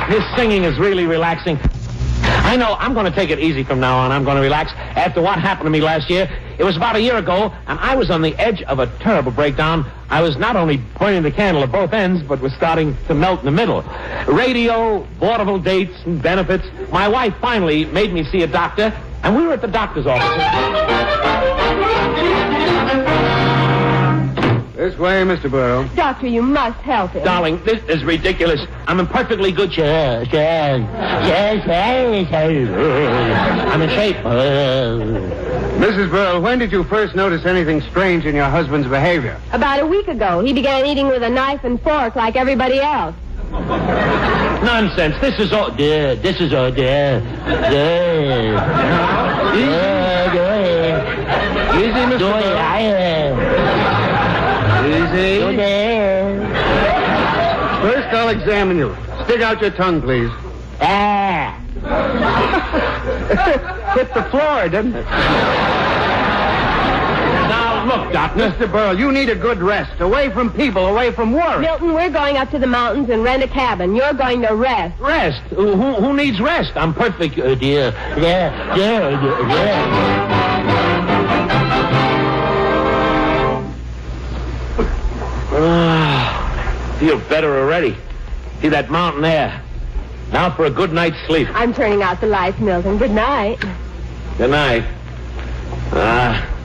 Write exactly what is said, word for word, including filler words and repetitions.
His singing is really relaxing. I know, I'm going to take it easy from now on. I'm going to relax. After what happened to me last year, it was about a year ago, and I was on the edge of a terrible breakdown. I was not only burning the candle at both ends, but was starting to melt in the middle. Radio, vaudeville dates, and benefits. My wife finally made me see a doctor, and we were at the doctor's office. This way, Mister Burrow. Doctor, you must help him. Darling, this is ridiculous. I'm in perfectly good shape. I'm in shape. Missus Burrow, when did you first notice anything strange in your husband's behavior? About a week ago, he began eating with a knife and fork like everybody else. Nonsense. This is all... Yeah, this is all... Yeah. Yeah. Easy, Mister Burrow. Easy. First, I'll examine you. Stick out your tongue, please. Ah. Hit the floor, didn't it? Now, look, Doctor. Mister Burrow, you need a good rest. Away from people, away from worry. Milton, we're going up to the mountains and rent a cabin. You're going to rest. Rest? Who, who needs rest? I'm perfect, uh, dear. Yeah, yeah, yeah. Ah, feel better already. See that mountain there? Now for a good night's sleep. I'm turning out the lights, Milton. Good night. Good night. Ah.